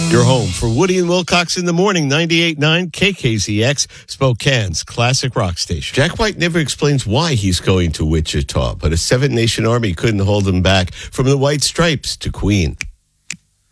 Your home for Woody and Wilcox in the morning, 98.9 KKZX, Spokane's classic rock station. Jack White never explains why he's going to Wichita, but a 7-nation army couldn't hold him back from the White Stripes to Queen.